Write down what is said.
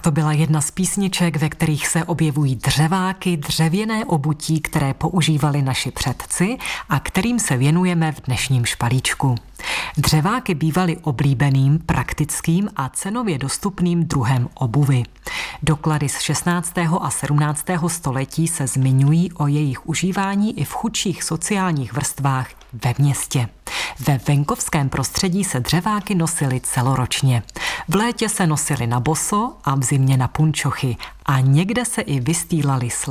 Tak to byla jedna z písniček, ve kterých se objevují dřeváky, dřevěné obutí, které používali naši předci a kterým se věnujeme v dnešním špalíčku. Dřeváky bývaly oblíbeným, praktickým a cenově dostupným druhem obuvy. Doklady z 16. a 17. století se zmiňují o jejich užívání i v chudších sociálních vrstvách ve městě. Ve venkovském prostředí se dřeváky nosily celoročně. V létě se nosily na boso a v zimě na punčochy a někde se i vystýlaly